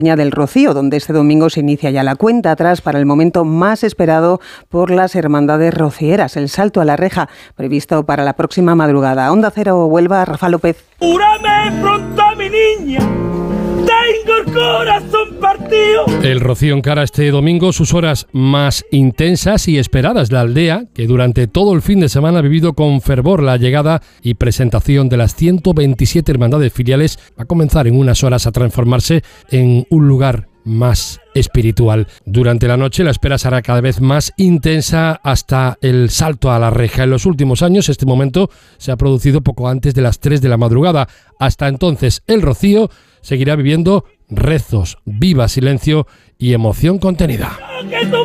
del Rocío, donde este domingo se inicia ya la cuenta atrás para el momento más esperado por las hermandades rocieras, el salto a la reja, previsto para la próxima madrugada. Onda Cero Huelva, Rafa López. ¡Júrame pronto, mi niña! ¡Tengo el corazón partido! El Rocío encara este domingo sus horas más intensas y esperadas. La aldea, que durante todo el fin de semana ha vivido con fervor la llegada y presentación de las 127 hermandades filiales, va a comenzar en unas horas a transformarse en un lugar más espiritual. Durante la noche la espera será cada vez más intensa hasta el salto a la reja. En los últimos años este momento se ha producido poco antes de las 3 de la madrugada. Hasta entonces el Rocío seguirá viviendo rezos, viva silencio y emoción contenida.